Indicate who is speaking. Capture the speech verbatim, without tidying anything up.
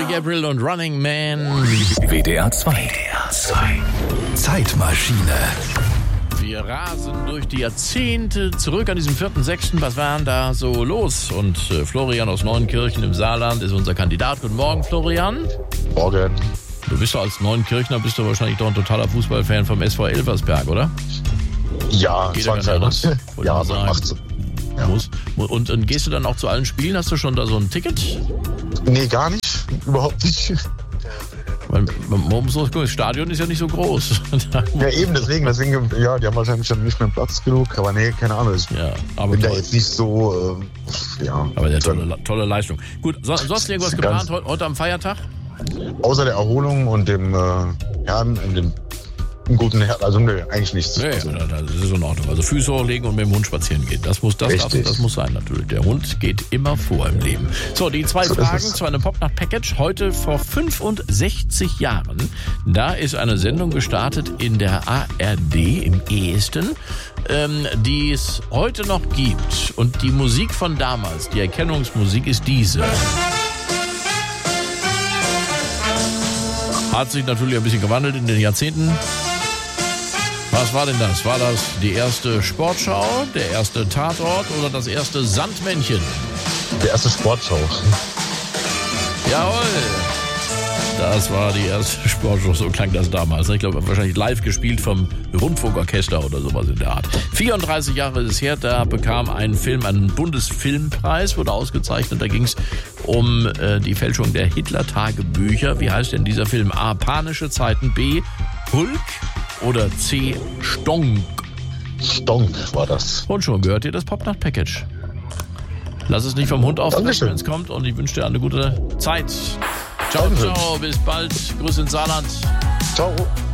Speaker 1: Peter Gabriel und Running Man.
Speaker 2: W D R zwei. W D R zwei. Zeitmaschine.
Speaker 1: Wir rasen durch die Jahrzehnte zurück an diesem vierten sechsten Was war denn da so los? Und äh, Florian aus Neunkirchen im Saarland ist unser Kandidat. Guten Morgen, Florian.
Speaker 3: Morgen.
Speaker 1: Du bist doch als Neunkirchner, bist du wahrscheinlich doch ein totaler Fußballfan vom S V Elversberg, oder?
Speaker 3: Ja,
Speaker 1: Geht zwangshalber.
Speaker 3: Ja, macht so. Ja.
Speaker 1: Muss. Und, und gehst du dann auch zu allen Spielen? Hast du schon da so ein Ticket?
Speaker 3: Nee, gar nicht. Überhaupt nicht.
Speaker 1: Weil, das Stadion ist ja nicht so groß.
Speaker 3: Ja, eben, deswegen, deswegen, ja, die haben wahrscheinlich schon nicht mehr Platz genug, aber nee, keine Ahnung. Ich
Speaker 1: ja, aber
Speaker 3: bin
Speaker 1: toll.
Speaker 3: da jetzt nicht so, äh, ja.
Speaker 1: Aber der tolle, tolle Leistung. Gut, so, sonst irgendwas geplant heute, heute am Feiertag?
Speaker 3: Außer der Erholung und dem, äh, ja, in dem einen guten Her- also nee, eigentlich nichts.
Speaker 1: Nee,
Speaker 3: also,
Speaker 1: das ist in Ordnung. Also Füße hochlegen und mit dem Hund spazieren gehen. Das muss, das, das, das muss sein natürlich. Der Hund geht immer vor im Leben. So, die zwei so Fragen zu einem Popnacht-Package. Heute vor fünfundsechzig Jahren. Da ist eine Sendung gestartet in der A R D im Ehesten, ähm, die es heute noch gibt. Und die Musik von damals, die Erkennungsmusik ist diese. Hat sich natürlich ein bisschen gewandelt in den Jahrzehnten. Was war denn das? War das die erste Sportschau, der erste Tatort oder das erste Sandmännchen?
Speaker 3: Die erste Sportschau.
Speaker 1: Jawohl. Das war die erste Sportschau, so klang das damals. Ich glaube, wahrscheinlich live gespielt vom Rundfunkorchester oder sowas in der Art. vierunddreißig Jahre ist es her, da bekam ein Film einen Bundesfilmpreis, wurde ausgezeichnet. Da ging es um äh, die Fälschung der Hitler-Tagebücher. Wie heißt denn dieser Film? A. Panische Zeiten. B. Hulk. Oder C. Stonk.
Speaker 3: Stonk war das.
Speaker 1: Und schon gehört ihr das Popnacht-Package. Lass es nicht vom Hund auffressen, wenn es kommt. Und ich wünsche dir eine gute Zeit. Ciao, ciao. Bis bald. Grüße ins Saarland.
Speaker 3: Ciao.